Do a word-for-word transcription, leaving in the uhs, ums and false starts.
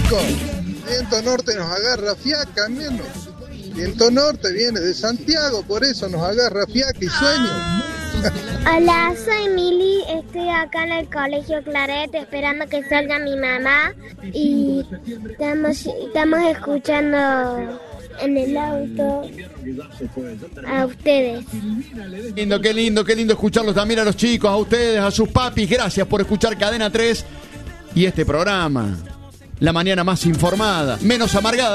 chicos. Viento norte nos agarra fiaca, menos. Viento norte viene de Santiago, por eso nos agarra fiaca y sueño. Hola, soy Mili, estoy acá en el colegio Claret esperando que salga mi mamá y estamos, estamos escuchando en el auto a ustedes. Qué lindo, qué lindo, qué lindo escucharlos también a los chicos, a ustedes, a sus papis. Gracias por escuchar Cadena tres y este programa. La mañana más informada, menos amargada.